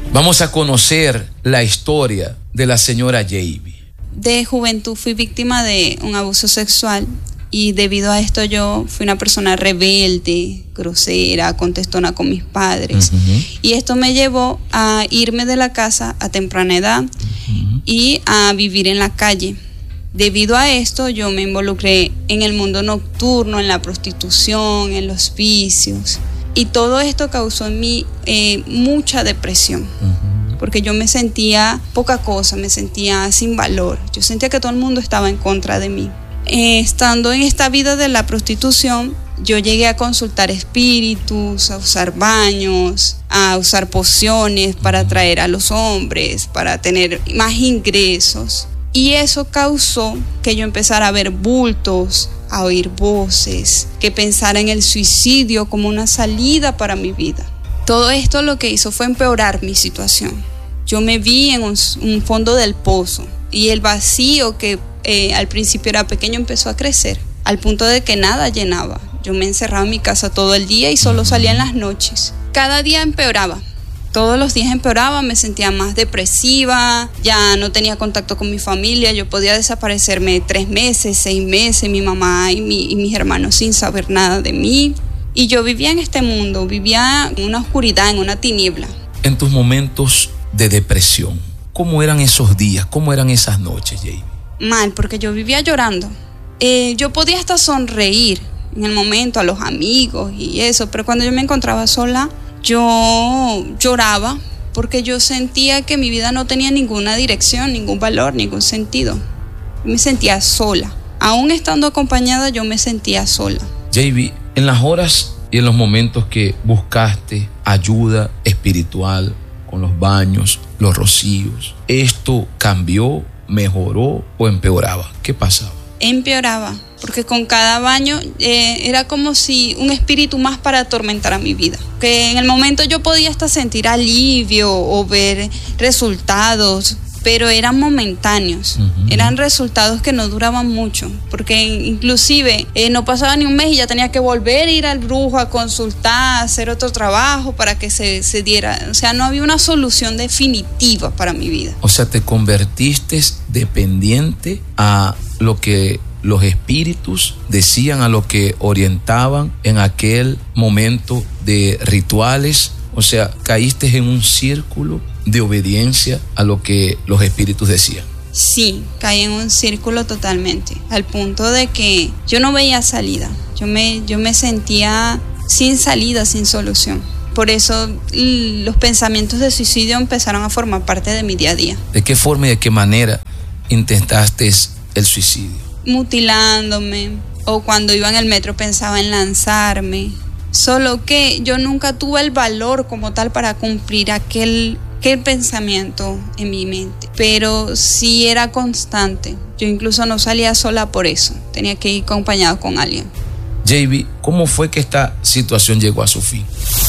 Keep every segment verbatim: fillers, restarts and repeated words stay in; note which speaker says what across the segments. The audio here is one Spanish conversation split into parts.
Speaker 1: Vamos a conocer la historia de la señora Javi.
Speaker 2: De juventud fui víctima de un abuso sexual y debido a esto yo fui una persona rebelde, grosera, contestona con mis padres. Uh-huh. Y esto me llevó a irme de la casa a temprana edad uh-huh. y a vivir en la calle. Debido a esto yo me involucré en el mundo nocturno, en la prostitución, en los vicios. Y todo esto causó en mí eh, mucha depresión. Uh-huh. Porque yo me sentía poca cosa, me sentía sin valor. Yo sentía que todo el mundo estaba en contra de mí. Eh, estando en esta vida de la prostitución, yo llegué a consultar espíritus, a usar baños, a usar pociones para atraer a los hombres, para tener más ingresos. Y eso causó que yo empezara a ver bultos, a oír voces, que pensara en el suicidio como una salida para mi vida. Todo esto lo que hizo fue empeorar mi situación. Yo me vi en un, un fondo del pozo y el vacío que eh, al principio era pequeño empezó a crecer al punto de que nada llenaba. Yo me encerraba en mi casa todo el día y solo salía en las noches. Cada día empeoraba. Todos los días empeoraba, me sentía más depresiva, ya no tenía contacto con mi familia, yo podía desaparecerme tres meses, seis meses, mi mamá y, mi, y mis hermanos sin saber nada de mí. Y yo vivía en este mundo, vivía en una oscuridad, en una tiniebla.
Speaker 1: En tus momentos de depresión, ¿cómo eran esos días? ¿Cómo eran esas noches, Javi?
Speaker 2: Mal, porque yo vivía llorando. Eh, yo podía hasta sonreír en el momento a los amigos y eso, pero cuando yo me encontraba sola, yo lloraba porque yo sentía que mi vida no tenía ninguna dirección, ningún valor, ningún sentido. Me sentía sola. Aún estando acompañada, yo me sentía sola.
Speaker 1: Javi, en las horas y en los momentos que buscaste ayuda espiritual con los baños, los rocíos, ¿esto cambió, mejoró o empeoraba? ¿Qué pasaba?
Speaker 2: Empeoraba, porque con cada baño eh, era como si un espíritu más para atormentar a mi vida. Que en el momento yo podía hasta sentir alivio o ver resultados, pero eran momentáneos, uh-huh. eran resultados que no duraban mucho, porque inclusive eh, no pasaba ni un mes y ya tenía que volver a ir al brujo a consultar, a hacer otro trabajo para que se, se diera, o sea, no había una solución definitiva para mi vida.
Speaker 1: O sea, te convertiste dependiente a lo que los espíritus decían, a lo que orientaban en aquel momento de rituales. O sea, caíste en un círculo de obediencia a lo que los espíritus decían.
Speaker 2: Sí, caí en un círculo totalmente, al punto de que yo no veía salida. Yo me, yo me sentía sin salida, sin solución. Por eso los pensamientos de suicidio empezaron a formar parte de mi día a día.
Speaker 1: ¿De qué forma y de qué manera intentaste el suicidio?
Speaker 2: Mutilándome, o cuando iba en el metro pensaba en lanzarme. Solo que yo nunca tuve el valor como tal para cumplir aquel, aquel pensamiento en mi mente. Pero sí era constante. Yo incluso no salía sola por eso. Tenía que ir acompañado con alguien.
Speaker 1: Javi, ¿cómo fue que esta situación llegó a su fin?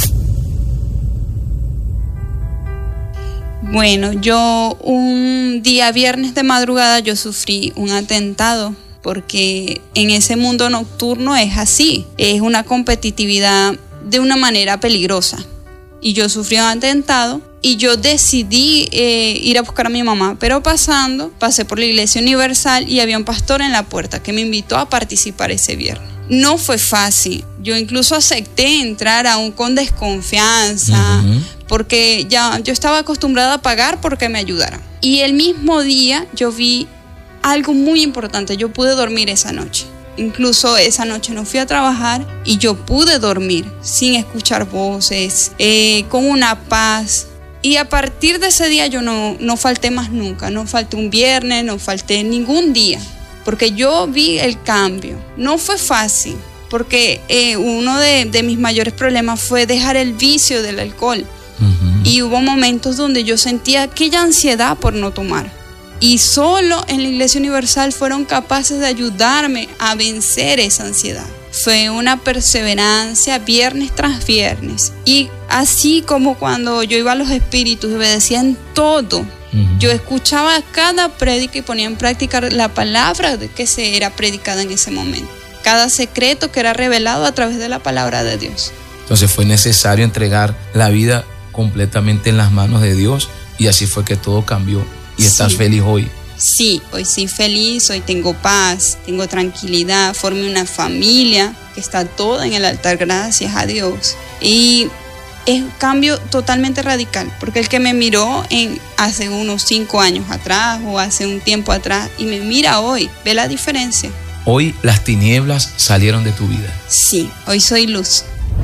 Speaker 2: Bueno, yo un día viernes de madrugada yo sufrí un atentado. Porque en ese mundo nocturno es así, es una competitividad de una manera peligrosa. Y yo sufrí un atentado y yo decidí eh, ir a buscar a mi mamá, pero pasando, pasé por la Iglesia Universal y había un pastor en la puerta que me invitó a participar ese viernes. No fue fácil, yo incluso acepté entrar aún con desconfianza, uh-huh. porque ya yo estaba acostumbrada a pagar porque me ayudaran. Y el mismo día yo vi algo muy importante, yo pude dormir esa noche. Incluso esa noche no fui a trabajar y yo pude dormir sin escuchar voces, eh, con una paz. Y a partir de ese día yo no, no falté más nunca, no falté un viernes, no falté ningún día, porque yo vi el cambio. No fue fácil, porque eh, uno de, de mis mayores problemas fue dejar el vicio del alcohol. Uh-huh. Y hubo momentos donde yo sentía aquella ansiedad por no tomar. Y solo en la Iglesia Universal fueron capaces de ayudarme a vencer esa ansiedad. Fue una perseverancia viernes tras viernes. Y así como cuando yo iba a los espíritus y obedecía en todo, uh-huh. yo escuchaba cada prédica y ponía en práctica la palabra que se era predicada en ese momento. Cada secreto que era revelado a través de la palabra de Dios.
Speaker 1: Entonces fue necesario entregar la vida completamente en las manos de Dios y así fue que todo cambió. Y estás
Speaker 2: Sí.
Speaker 1: feliz hoy.
Speaker 2: Sí, hoy soy feliz, hoy tengo paz, tengo tranquilidad, formé una familia que está toda en el altar, gracias a Dios. Y es un cambio totalmente radical, porque el que me miró en hace unos cinco años atrás o hace un tiempo atrás y me mira hoy, ve la diferencia.
Speaker 1: Hoy las tinieblas salieron de tu vida.
Speaker 2: Sí, hoy soy luz.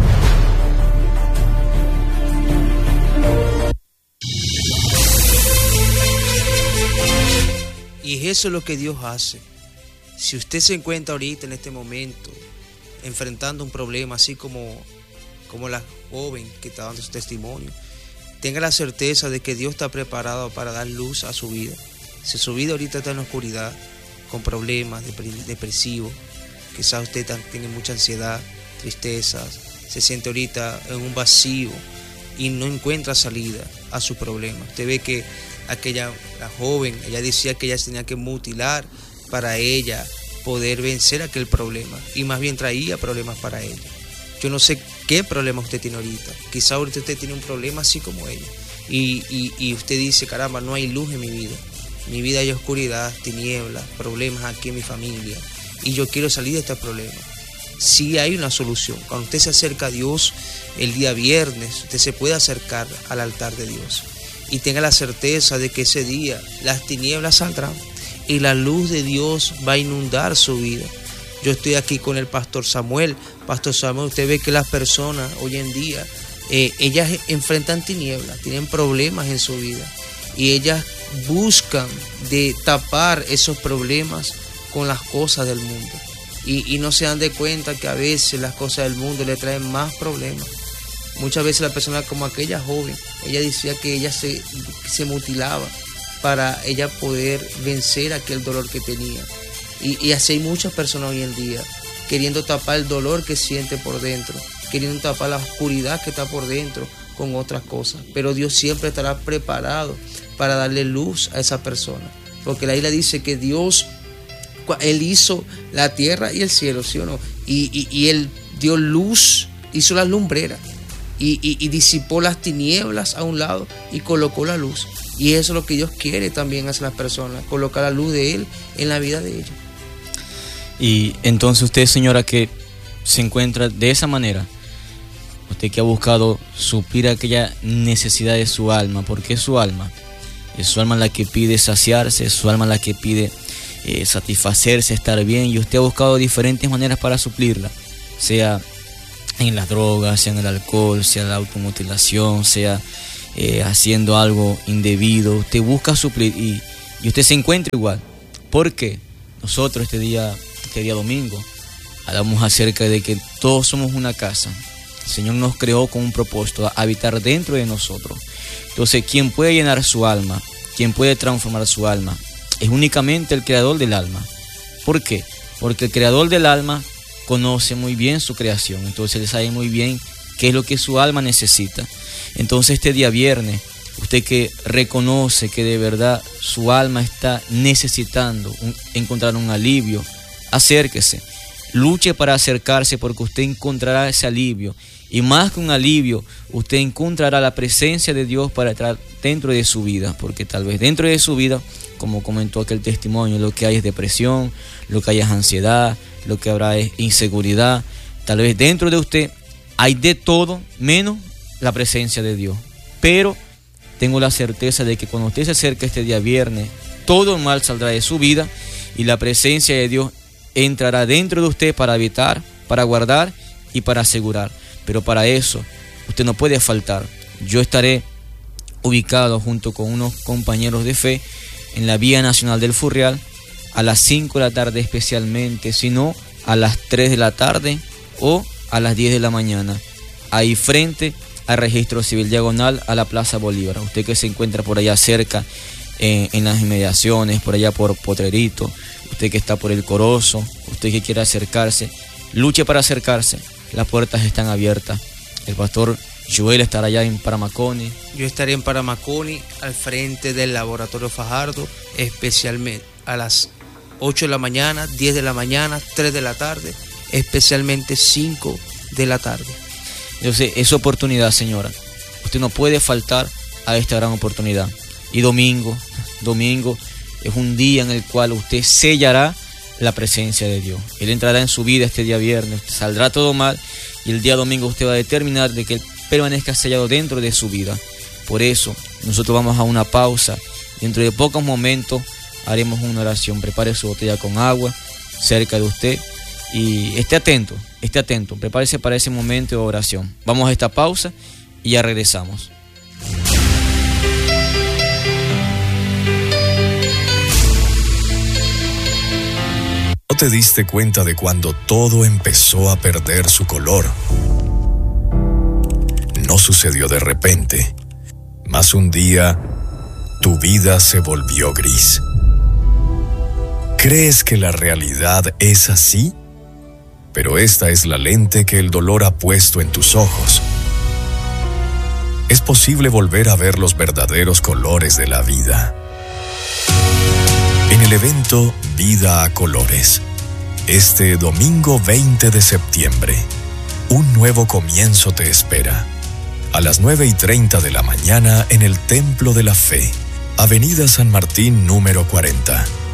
Speaker 3: Y eso es lo que Dios hace. Si usted se encuentra ahorita en este momento enfrentando un problema, así como, como la joven que está dando su testimonio, tenga la certeza de que Dios está preparado para dar luz a su vida. Si su vida ahorita está en la oscuridad, con problemas, depresivos, quizás usted tiene mucha ansiedad, tristezas, se siente ahorita en un vacío y no encuentra salida a su problema. Usted ve que aquella la joven, ella decía que ella se tenía que mutilar para ella poder vencer aquel problema y más bien traía problemas para ella. Yo no sé qué problema usted tiene ahorita, quizá ahorita usted tiene un problema así como ella y, y, y usted dice, caramba, no hay luz en mi vida, mi vida hay oscuridad, tinieblas, problemas aquí en mi familia y yo quiero salir de este problema. Sí hay una solución. Cuando usted se acerca a Dios el día viernes, usted se puede acercar al altar de Dios y tenga la certeza de que ese día las tinieblas saldrán y la luz de Dios va a inundar su vida. Yo estoy aquí con el pastor Samuel. Pastor Samuel, usted ve que las personas hoy en día, eh, ellas enfrentan tinieblas, tienen problemas en su vida y ellas buscan de tapar esos problemas con las cosas del mundo y, y no se dan de cuenta que a veces las cosas del mundo le traen más problemas. Muchas veces la persona como aquella joven, ella decía que ella se, se mutilaba para ella poder vencer aquel dolor que tenía. Y, y así hay muchas personas hoy en día queriendo tapar el dolor que siente por dentro, queriendo tapar la oscuridad que está por dentro con otras cosas. Pero Dios siempre estará preparado para darle luz a esa persona. Porque la Biblia dice que Dios, Él hizo la tierra y el cielo, ¿sí o no? Y, y, y Él dio luz, hizo las lumbreras. Y, y, y disipó las tinieblas a un lado y colocó la luz. Y eso es lo que Dios quiere también hacer las personas, colocar la luz de Él en la vida de ellos.
Speaker 4: Y entonces usted, señora, que se encuentra de esa manera, usted que ha buscado suplir aquella necesidad de su alma, porque es su alma, es su alma la que pide saciarse, es su alma la que pide eh, satisfacerse, estar bien, y usted ha buscado diferentes maneras para suplirla, sea en las drogas, sea en el alcohol, sea en la automutilación, sea eh, haciendo algo indebido. Usted busca suplir y, y usted se encuentra igual. Porque nosotros este día, este día domingo, hablamos acerca de que todos somos una casa. El Señor nos creó con un propósito, habitar dentro de nosotros. Entonces, quien puede llenar su alma, quien puede transformar su alma, es únicamente el creador del alma. ¿Por qué? Porque el creador del alma conoce muy bien su creación, entonces él sabe muy bien qué es lo que su alma necesita. Entonces este día viernes, usted que reconoce que de verdad su alma está necesitando un, encontrar un alivio, acérquese, luche para acercarse, porque usted encontrará ese alivio, y más que un alivio, usted encontrará la presencia de Dios para entrar dentro de su vida, porque tal vez dentro de su vida, como comentó aquel testimonio, lo que hay es depresión, lo que hay es ansiedad, lo que habrá es inseguridad. Tal vez dentro de usted hay de todo menos la presencia de Dios. Pero tengo la certeza de que cuando usted se acerque este día viernes, todo el mal saldrá de su vida y la presencia de Dios entrará dentro de usted para habitar, para guardar y para asegurar. Pero para eso usted no puede faltar. Yo estaré ubicado junto con unos compañeros de fe en la Vía Nacional del Furrial a las cinco de la tarde especialmente, sino a las tres de la tarde o a las diez de la mañana, ahí frente al Registro Civil, diagonal a la Plaza Bolívar. Usted que se encuentra por allá cerca, eh, en las inmediaciones, por allá por Potrerito, usted que está por el Corozo, usted que quiera acercarse, luche para acercarse, las puertas están abiertas. El pastor Joel estará allá en Paramaconi.
Speaker 3: Yo estaré en Paramaconi, al frente del Laboratorio Fajardo, especialmente a las ocho de la mañana, diez de la mañana, tres de la tarde, especialmente cinco de la tarde.
Speaker 4: Entonces, es oportunidad, señora. usted no puede faltar a esta gran oportunidad. Y domingo, domingo es un día en el cual usted sellará la presencia de Dios. Él entrará en su vida este día viernes, saldrá todo mal, y el día domingo usted va a determinar de que Él permanezca sellado dentro de su vida. Por eso nosotros vamos a una pausa. Dentro de pocos momentos haremos una oración. Prepare su botella con agua cerca de usted y esté atento, esté atento. Prepárese para ese momento de oración. Vamos a esta pausa y ya regresamos.
Speaker 5: ¿No te diste cuenta de cuando todo empezó a perder su color? No sucedió de repente, mas un día tu vida se volvió gris. ¿Crees que la realidad es así? Pero esta es la lente que el dolor ha puesto en tus ojos. Es posible volver a ver los verdaderos colores de la vida. En el evento Vida a Colores, este domingo veinte de septiembre, un nuevo comienzo te espera. A las nueve y treinta de la mañana en el Templo de la Fe, Avenida San Martín número cuarenta.